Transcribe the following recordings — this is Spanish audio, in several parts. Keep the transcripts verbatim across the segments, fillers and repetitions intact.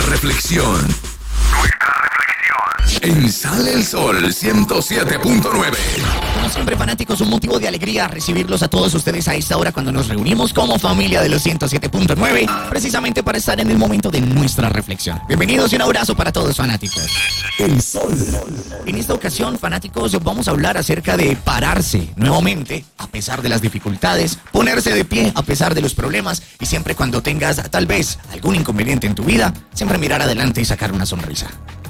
reflexión. En Sale el Sol ciento siete punto nueve. Como siempre, fanáticos, un motivo de alegría recibirlos a todos ustedes a esta hora cuando nos reunimos como familia de los ciento siete punto nueve, precisamente para estar en el momento de nuestra reflexión. Bienvenidos y un abrazo para todos, fanáticos. El Sol. En esta ocasión, fanáticos, vamos a hablar acerca de pararse nuevamente a pesar de las dificultades, ponerse de pie a pesar de los problemas y siempre cuando tengas tal vez algún inconveniente en tu vida, siempre mirar adelante y sacar una sonrisa.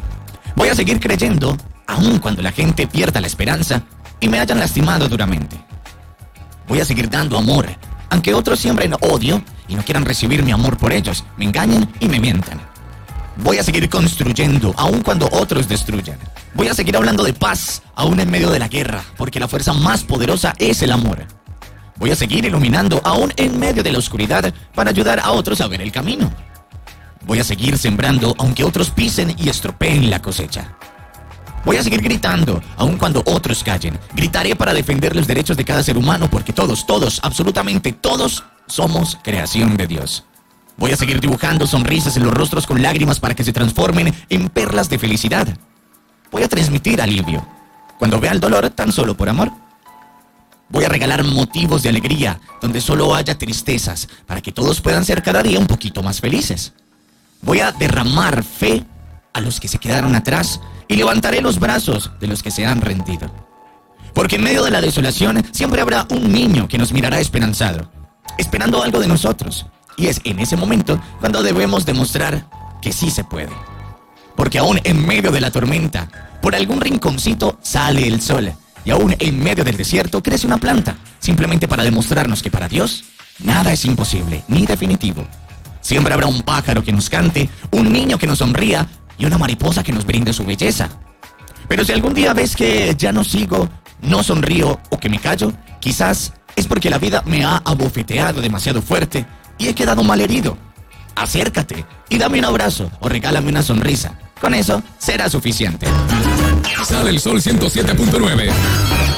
Voy a seguir creyendo, aun cuando la gente pierda la esperanza y me hayan lastimado duramente. Voy a seguir dando amor, aunque otros siembren odio y no quieran recibir mi amor por ellos, me engañen y me mientan. Voy a seguir construyendo, aun cuando otros destruyan. Voy a seguir hablando de paz, aun en medio de la guerra, porque la fuerza más poderosa es el amor. Voy a seguir iluminando, aun en medio de la oscuridad, para ayudar a otros a ver el camino. Voy a seguir sembrando, aunque otros pisen y estropeen la cosecha. Voy a seguir gritando, aun cuando otros callen. Gritaré para defender los derechos de cada ser humano, porque todos, todos, absolutamente todos, somos creación de Dios. Voy a seguir dibujando sonrisas en los rostros con lágrimas para que se transformen en perlas de felicidad. Voy a transmitir alivio cuando vea el dolor tan solo por amor. Voy a regalar motivos de alegría donde solo haya tristezas, para que todos puedan ser cada día un poquito más felices. Voy a derramar fe a los que se quedaron atrás y levantaré los brazos de los que se han rendido. Porque en medio de la desolación siempre habrá un niño que nos mirará esperanzado, esperando algo de nosotros. Y es en ese momento cuando debemos demostrar que sí se puede. Porque aún en medio de la tormenta, por algún rinconcito sale el sol. Y aún en medio del desierto crece una planta, simplemente para demostrarnos que para Dios nada es imposible ni definitivo. Siempre habrá un pájaro que nos cante, un niño que nos sonría y una mariposa que nos brinde su belleza. Pero si algún día ves que ya no sigo, no sonrío o que me callo, quizás es porque la vida me ha abofeteado demasiado fuerte y he quedado malherido. Acércate y dame un abrazo o regálame una sonrisa. Con eso será suficiente. Sale el Sol ciento siete punto nueve.